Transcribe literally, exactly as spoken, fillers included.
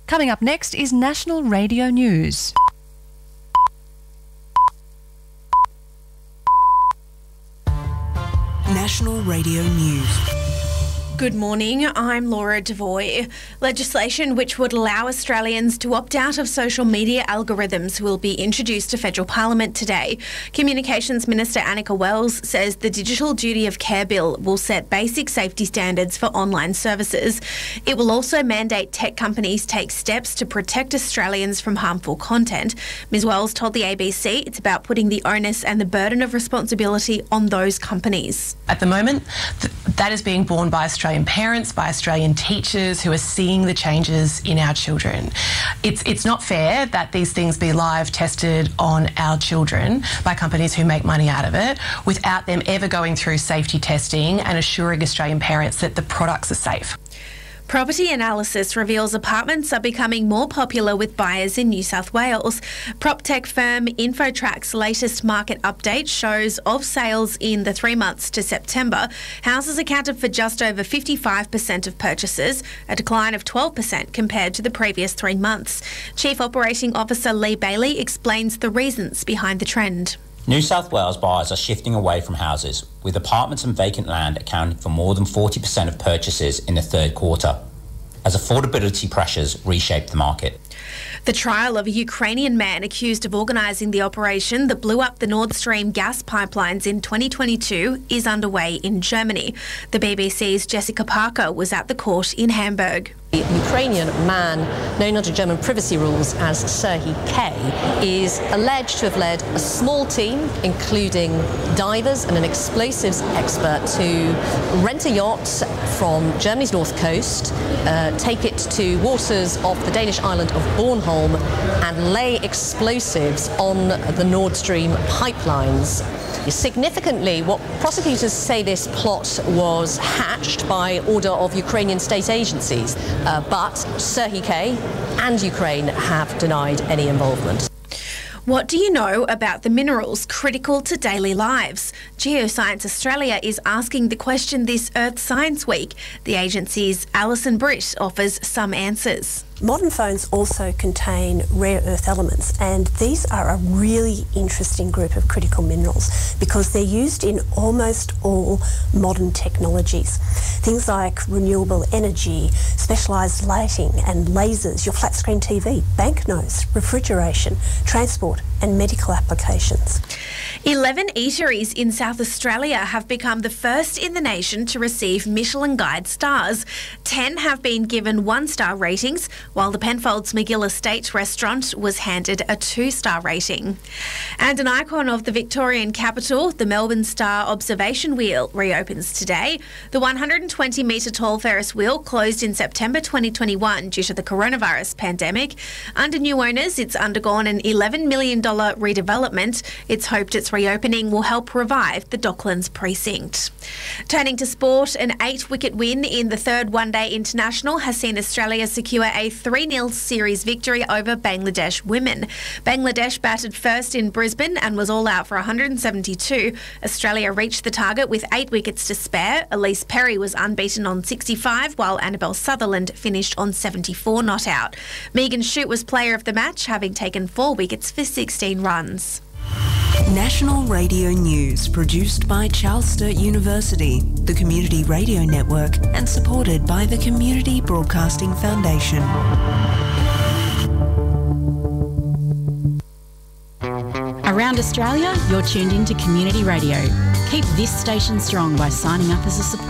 Coming up next is National Radio News. National Radio News. Good morning, I'm Laura Devoy. Legislation which would allow Australians to opt out of social media algorithms will be introduced to federal parliament today. Communications Minister Annika Wells says the Digital Duty of Care Bill will set basic safety standards for online services. It will also mandate tech companies take steps to protect Australians from harmful content. Miz Wells told the A B C it's about putting the onus and the burden of responsibility on those companies. At the moment, th- that is being borne by Australian parents, by Australian teachers who are seeing the changes in our children. It's it's not fair that these things be live tested on our children by companies who make money out of it without them ever going through safety testing and assuring Australian parents that the products are safe. Property analysis reveals apartments are becoming more popular with buyers in New South Wales. PropTech firm Infotrack's latest market update shows of sales in the three months to September, houses accounted for just over fifty-five percent of purchases, a decline of twelve percent compared to the previous three months. Chief Operating Officer Lee Bailey explains the reasons behind the trend. New South Wales buyers are shifting away from houses, with apartments and vacant land accounting for more than forty percent of purchases in the third quarter, as affordability pressures reshape the market. The trial of a Ukrainian man accused of organising the operation that blew up the Nord Stream gas pipelines in twenty twenty-two is underway in Germany. The B B C's Jessica Parker was at the court in Hamburg. The Ukrainian man, known under German privacy rules as Serhiy K, is alleged to have led a small team, including divers and an explosives expert, to rent a yacht from Germany's north coast, uh, take it to waters of the Danish island of Bornholm, and lay explosives on the Nord Stream pipelines. Significantly, what prosecutors say this plot was hatched by order of Ukrainian state agencies, uh, but Serhiy K and Ukraine have denied any involvement. What do you know about the minerals critical to daily lives? Geoscience Australia is asking the question this Earth Science Week. The agency's Alison Britt offers some answers. Modern phones also contain rare earth elements, and these are a really interesting group of critical minerals because they're used in almost all modern technologies. Things like renewable energy, specialised lighting and lasers, your flat screen T V, banknotes, refrigeration, transport and medical applications. Eleven eateries in South Australia have become the first in the nation to receive Michelin Guide stars. Ten have been given one-star ratings, while the Penfolds McGill Estate restaurant was handed a two-star rating. And an icon of the Victorian capital, the Melbourne Star Observation Wheel, reopens today. The one hundred twenty metre tall Ferris wheel closed in September twenty twenty-one due to the coronavirus pandemic. Under new owners, it's undergone an eleven million dollars redevelopment. It's hoped its reopening will help revive the Docklands precinct. Turning to sport, an eight-wicket win in the third one-day international has seen Australia secure a three nil series victory over Bangladesh women. Bangladesh batted first in Brisbane and was all out for one hundred seventy-two. Australia reached the target with eight wickets to spare. Elise Perry was unbeaten on sixty-five, while Annabelle Sutherland finished on seventy-four not out. Megan Shute was player of the match, having taken four wickets for sixteen runs. National Radio News, produced by Charles Sturt University, the Community Radio Network, and supported by the Community Broadcasting Foundation. Around Australia, you're tuned into Community Radio. Keep this station strong by signing up as a supporter.